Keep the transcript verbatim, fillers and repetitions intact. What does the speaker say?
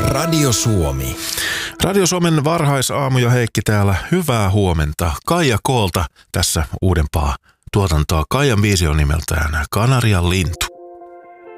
Radio Suomi. Radio Suomen varhaisaamu ja Heikki täällä. Hyvää huomenta. Kaija Koolta tässä uudempaa tuotantoa. Kaijan biisi on nimeltään Kanarian lintu.